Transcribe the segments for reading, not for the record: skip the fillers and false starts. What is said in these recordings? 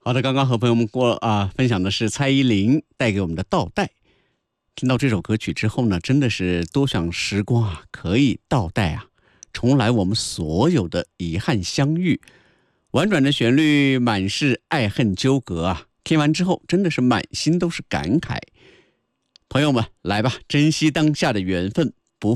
好的，刚刚和朋友们分享的是蔡依林带给我们的倒带。听到这首歌曲之后呢，真的是多想时光可以倒带重来我们所有的遗憾相遇。婉转的旋律，满是爱恨纠葛听完之后真的是满心都是感慨。朋友们，来吧，珍惜当下的缘分，不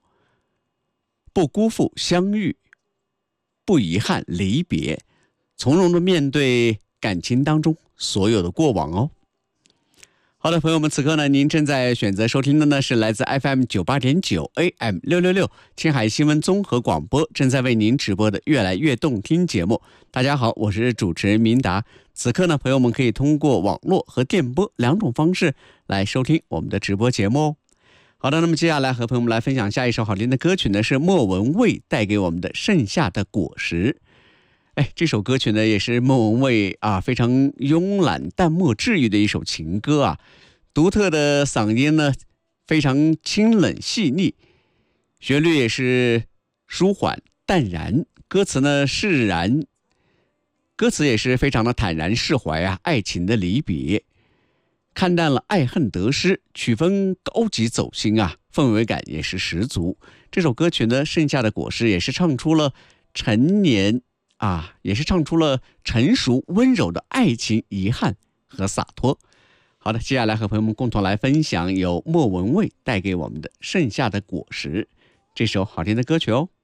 辜负相遇，不遗憾离别，从容的面对感情当中所有的过往哦。好的，朋友们，此刻呢，您正在选择收听的呢是来自 FM 98.9 AM 666青海新闻综合广播正在为您直播的越来越动听节目。大家好，我是主持人明达。此刻呢，朋友们可以通过网络和电波两种方式来收听我们的直播节目哦。好的，那么接下来和朋友们来分享下一首好听的歌曲呢，是莫文蔚带给我们的《盛夏的果实》。这首歌曲呢，也是莫文蔚非常慵懒淡漠治愈的一首情歌独特的嗓音呢，非常清冷细腻，旋律也是舒缓淡然，歌词也是非常的坦然释怀爱情的离别，看淡了爱恨得失，曲风高级走心氛围感也是十足。这首歌曲呢，《盛夏的果实》也是唱出了成熟温柔的爱情遗憾和洒脱。好的，接下来和朋友们共同来分享由莫文蔚带给我们的《盛夏的果实》这首好听的歌曲哦。